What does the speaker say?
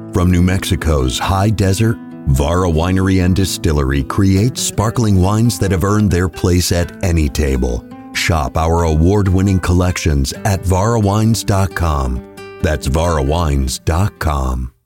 From New Mexico's high desert, Vara Winery and Distillery creates sparkling wines that have earned their place at any table. Shop our award-winning collections at varawines.com. That's varawines.com.